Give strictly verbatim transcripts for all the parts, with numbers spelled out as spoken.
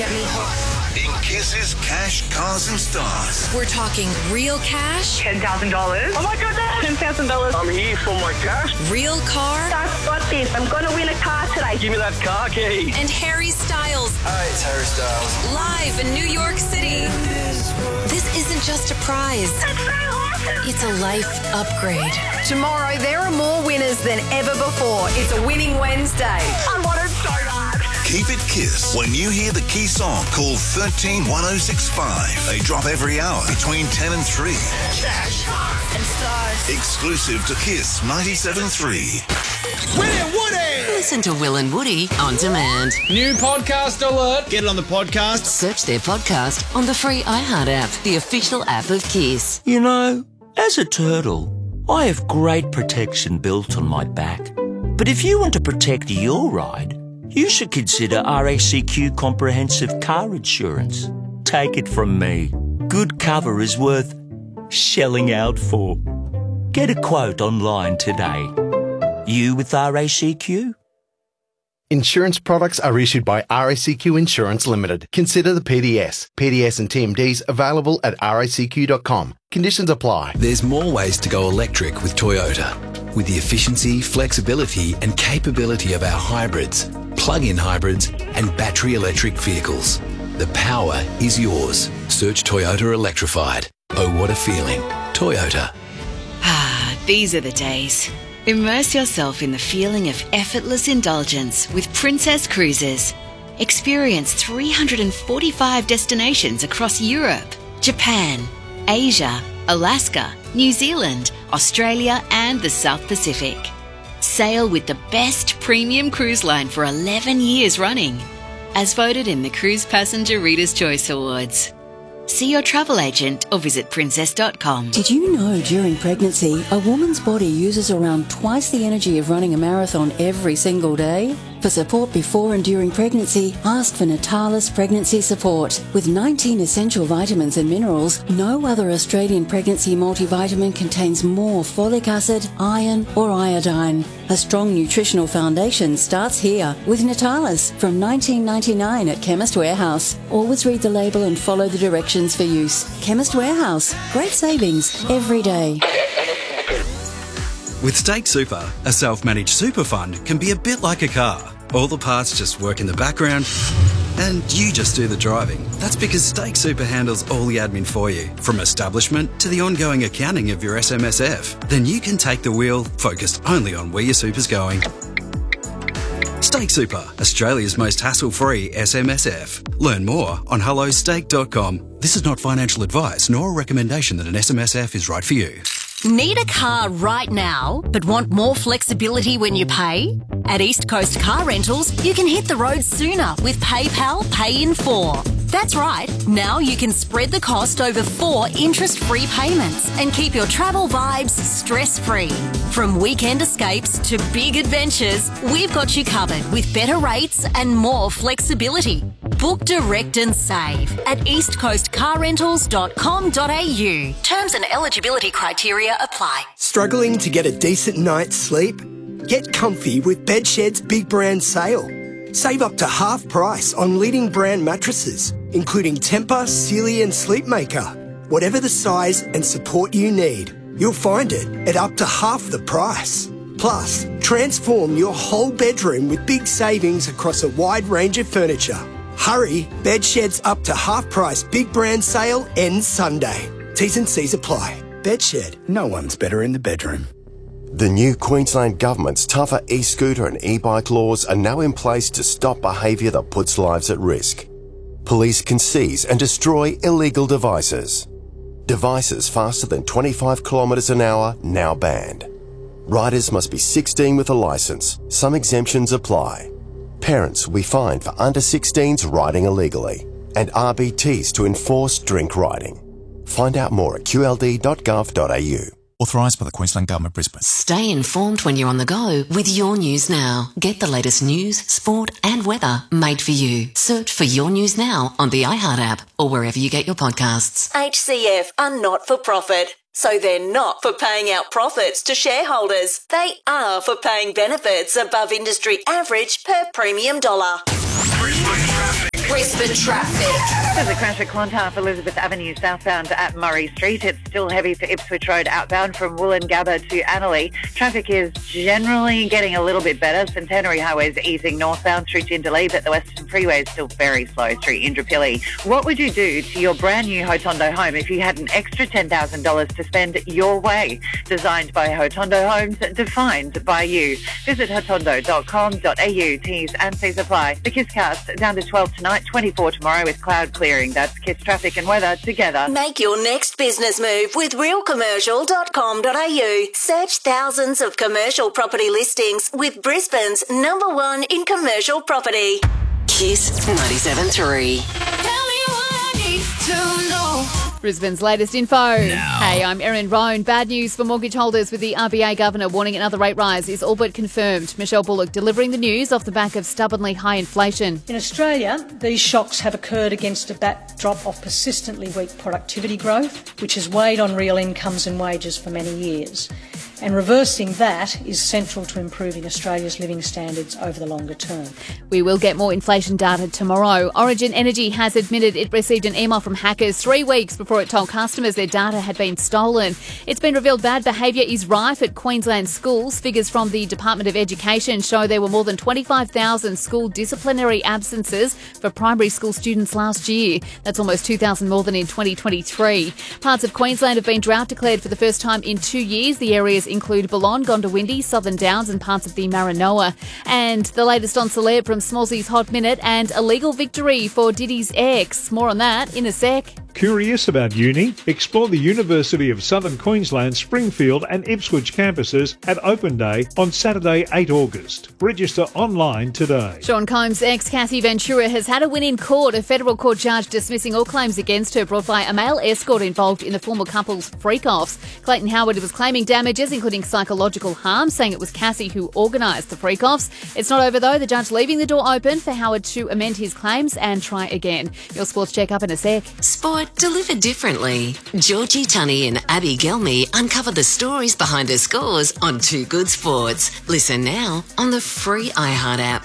In Kiss's Cash, Cars and Stars. We're talking real cash, ten thousand dollars. Oh my goodness. ten thousand dollars. I'm here for my cash. real car, I've got this. I'm going to win a car today. Give me that car key. and Harry Styles Hi, it's Harry Styles. live in New York City. This isn't just a prize. That's so awesome. It's a life upgrade. Tomorrow, there are more winners than ever before. It's a winning Wednesday. I want it so bad. Keep it Kiss. When you hear the key song, call one three one oh six five. They drop every hour between ten and three. Cash, Cars and Stars. Exclusive to Kiss ninety-seven point three. Willie Woody! Listen to Will and Woody on demand. New podcast alert. Get it on the podcast. Search their podcast on the free iHeart app, the official app of Kiss. You know, as a turtle, I have great protection built on my back. But if you want to protect your ride, you should consider R A C Q Comprehensive Car Insurance. Take it from me. Good cover is worth shelling out for. Get a quote online today. You with R A C Q? Insurance products are issued by R A C Q Insurance Limited. Consider the P D S. P D S and T M Ds available at R A C Q dot com. Conditions apply. There's more ways to go electric with Toyota. With the efficiency, flexibility and capability of our hybrids, plug-in hybrids and battery electric vehicles. The power is yours. Search Toyota Electrified. Oh, what a feeling. Toyota. Ah, these are the days. Immerse yourself in the feeling of effortless indulgence with Princess Cruises. Experience three hundred forty-five destinations across Europe, Japan, Asia, Alaska, New Zealand, Australia and the South Pacific. Sail with the best premium cruise line for eleven years running, as voted in the Cruise Passenger Reader's Choice Awards. See your travel agent or visit princess dot com. Did you know during pregnancy, a woman's body uses around twice the energy of running a marathon every single day? For support before and during pregnancy, ask for Natalis Pregnancy Support. With nineteen essential vitamins and minerals, no other Australian pregnancy multivitamin contains more folic acid, iron or iodine. A strong nutritional foundation starts here with Natalis from nineteen ninety-nine at Chemist Warehouse. Always read the label and follow the directions for use. Chemist Warehouse. Great savings every day. With Stake Super, a self-managed super fund can be a bit like a car. All the parts just work in the background and you just do the driving. That's because Stake Super handles all the admin for you, from establishment to the ongoing accounting of your S M S F. Then you can take the wheel, focused only on where your super's going. Stake Super, Australia's most hassle-free S M S F. Learn more on hello stake dot com. This is not financial advice nor a recommendation that an S M S F is right for you. Need a car right now, but want more flexibility when you pay? At East Coast Car Rentals, you can hit the road sooner with PayPal Pay in four. That's right, now you can spread the cost over four interest-free payments and keep your travel vibes stress-free. From weekend escapes to big adventures, we've got you covered with better rates and more flexibility. Book direct and save at east coast car rentals dot com dot a u. Terms and eligibility criteria apply. Struggling to get a decent night's sleep? Get comfy with Bedshed's Big Brand Sale. Save up to half price on leading brand mattresses, including Tempur, Sealy and Sleepmaker. Whatever the size and support you need, you'll find it at up to half the price. Plus, transform your whole bedroom with big savings across a wide range of furniture. Hurry, Bedshed's up to half price Big Brand Sale ends Sunday. T's and C's apply. Bedshed, no one's better in the bedroom. The new Queensland Government's tougher e-scooter and e-bike laws are now in place to stop behaviour that puts lives at risk. Police can seize and destroy illegal devices. Devices faster than twenty-five kilometres an hour now banned. Riders must be sixteen with a licence. Some exemptions apply. Parents will be fined for under sixteens riding illegally, and R B Ts to enforce drink riding. Find out more at q l d dot gov dot a u. Authorised by the Queensland Government, Brisbane. Stay informed when you're on the go with Your News Now. Get the latest news, sport and weather made for you. Search for Your News Now on the iHeart app or wherever you get your podcasts. H C F are not for profit, so they're not for paying out profits to shareholders. They are for paying benefits above industry average per premium dollar. Brisbane traffic. Brisbane traffic. There's a crash at Clontarf Elizabeth Avenue southbound at Murray Street. It's still heavy for Ipswich Road outbound from Woolloongabba to Annerley. Traffic is generally getting a little bit better. Centenary Highway's easing northbound through Jindalee, but the Western Freeway is still very slow through Indooroopilly. What would you do to your brand new Hotondo home if you had an extra ten thousand dollars to spend your way? Designed by Hotondo Homes, defined by you. Visit hotondo dot com dot a u. T's and C's apply. The Kisscast down to twelve tonight, twenty-four tomorrow with cloud clearing. That's Kiss traffic and weather together. Make your next business move with real commercial dot com dot a u. Search thousands of commercial property listings with Brisbane's number one in commercial property. Kiss ninety-seven point three. Brisbane's latest info. Now. Hey, I'm Erin Roan. Bad news for mortgage holders with the R B A governor warning another rate rise is all but confirmed. Michelle Bullock delivering the news off the back of stubbornly high inflation. In Australia, these shocks have occurred against a backdrop of persistently weak productivity growth, which has weighed on real incomes and wages for many years. And reversing that is central to improving Australia's living standards over the longer term. We will get more inflation data tomorrow. Origin Energy has admitted it received an email from hackers three weeks before it told customers their data had been stolen. It's been revealed bad behaviour is rife at Queensland schools. Figures from the Department of Education show there were more than twenty-five thousand school disciplinary absences for primary school students last year. That's almost two thousand more than in twenty twenty-three. Parts of Queensland have been drought declared for the first time in two years. The areas include Balonne, Gondawindi, Southern Downs and parts of the Maranoa. And the latest on Celeb from Smallsy's Hot Minute and a legal victory for Diddy's ex. More on that in a sec. Curious about uni? Explore the University of Southern Queensland, Springfield and Ipswich campuses at Open Day on Saturday, the eighth of August. Register online today. Sean Combs' ex, Kathy Ventura, has had a win in court. A federal court judge dismissing all claims against her brought by a male escort involved in the former couple's freak-offs. Clayton Howard was claiming damages, including psychological harm, saying it was Cassie who organised the freak-offs. It's not over, though. The judge leaving the door open for Howard to amend his claims and try again. Your sports check-up in a sec. Sport delivered differently. Georgie Tunney and Abby Gelmy uncover the stories behind the scores on Two Good Sports. Listen now on the free iHeart app.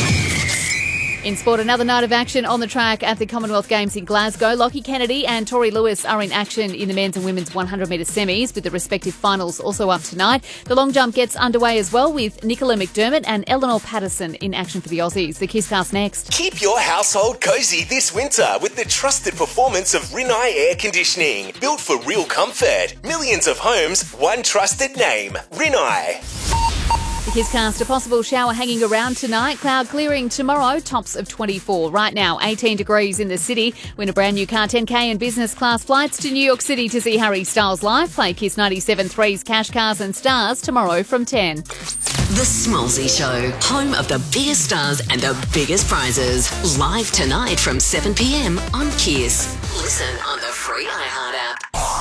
In sport, another night of action on the track at the Commonwealth Games in Glasgow. Lockie Kennedy and Tori Lewis are in action in the men's and women's one hundred metre semis, with the respective finals also up tonight. The long jump gets underway as well, with Nicola McDermott and Eleanor Patterson in action for the Aussies. The Kisscast next. Keep your household cosy this winter with the trusted performance of Rinnai Air Conditioning. Built for real comfort. Millions of homes, one trusted name. Rinnai. The Kisscast, a possible shower hanging around tonight. Cloud clearing tomorrow, tops of twenty-four. Right now, eighteen degrees in the city. Win a brand new car, ten K and business class flights to New York City to see Harry Styles live. Play Kiss ninety-seven point three's Cash Cars and Stars tomorrow from ten. The Smallsy Show, home of the biggest stars and the biggest prizes. Live tonight from seven p.m. on Kiss. Listen on the free iHeart app.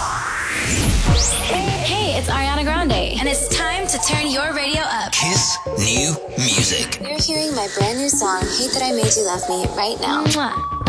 Hey, it's Ariana Grande, and it's time to turn your radio up. Kiss New Music. You're hearing my brand new song, Hate That I Made You Love Me, right now. Mwah.